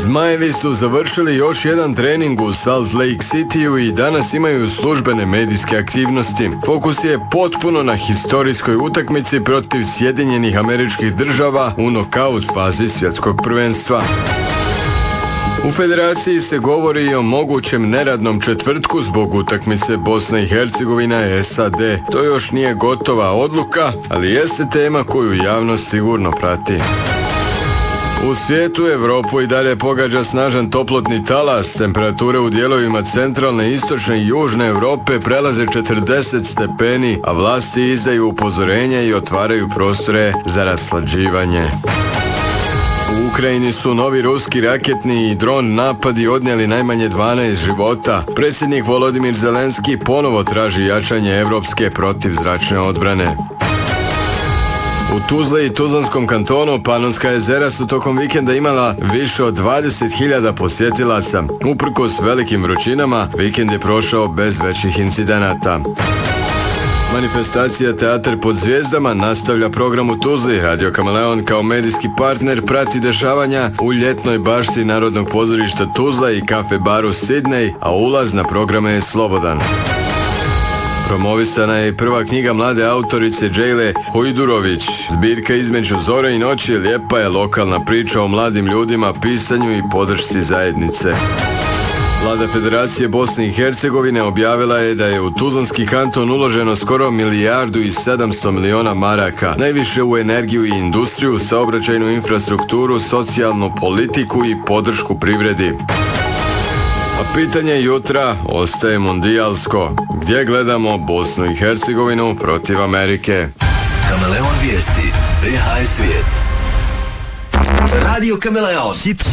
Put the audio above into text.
Zmajevi su završili još jedan trening u Salt Lake Cityu i danas imaju službene medijske aktivnosti. Fokus je potpuno na historijskoj utakmici protiv Sjedinjenih Američkih Država u nokaut fazi svjetskog prvenstva. U federaciji se govori i o mogućem neradnom četvrtku zbog utakmice Bosna i Hercegovina SAD. To još nije gotova odluka, ali jeste tema koju javnost sigurno prati. U svijetu Evropu i dalje pogađa snažan toplotni talas. Temperature u dijelovima centralne, istočne i južne Europe prelaze 40 stepeni, a vlasti izdaju upozorenja i otvaraju prostore za raslađivanje. U Ukrajini su novi ruski raketni i dron napadi odnijeli najmanje 12 života. Predsjednik Volodimir Zelenski ponovo traži jačanje evropske protivzračne odbrane. U Tuzli i Tuzlanskom kantonu Panonska jezera su tokom vikenda imala više od 20.000 posjetilaca. Uprkos velikim vrućinama, vikend je prošao bez većih incidenata. Manifestacija Teatar pod zvijezdama nastavlja program u Tuzli. Radio Kameleon kao medijski partner prati dešavanja u ljetnoj bašti Narodnog pozorišta Tuzla i kafe baru Sidney, a ulaz na programe je slobodan. Promovisana je i prva knjiga mlade autorice Džejle Hojdurović. Zbirka Između zore i noći lijepa je lokalna priča o mladim ljudima, pisanju i podršci zajednice. Vlada Federacije Bosne i Hercegovine objavila je da je u Tuzlanski kanton uloženo skoro 1,7 milijardi maraka, najviše u energiju i industriju, saobraćajnu infrastrukturu, socijalnu politiku i podršku privredi. A pitanje jutra ostaje mundijalsko. Gdje gledamo Bosnu i Hercegovinu protiv Amerike? Kameleon vijesti. BH svijet. Radio Kameleon.